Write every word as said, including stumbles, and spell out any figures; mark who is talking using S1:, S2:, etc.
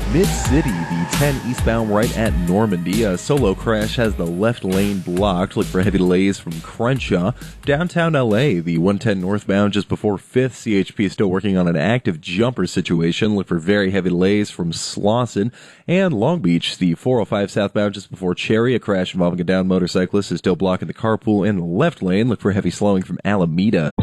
S1: Mid-City, the ten eastbound right at Normandy. A solo crash has the left lane blocked. Look for heavy delays from Crenshaw. Downtown L A, the one ten northbound just before fifth. C H P is still working on an active jumper situation. Look for very heavy delays from Slauson. And Long Beach, the four oh five southbound just before Cherry. A crash involving a downed motorcyclist is still blocking the carpool in the left lane. Look for heavy slowing from Alameda.